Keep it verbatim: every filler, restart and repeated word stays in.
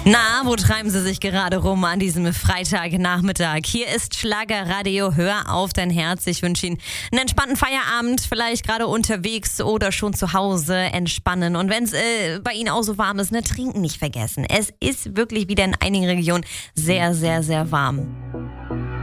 Na, wo treiben Sie sich gerade rum an diesem Freitagnachmittag? Hier ist Schlagerradio, hör auf dein Herz. Ich wünsche Ihnen einen entspannten Feierabend, vielleicht gerade unterwegs oder schon zu Hause entspannen. Und wenn es äh, bei Ihnen auch so warm ist, ne, trinken nicht vergessen. Es ist wirklich wieder in einigen Regionen sehr, sehr, sehr warm.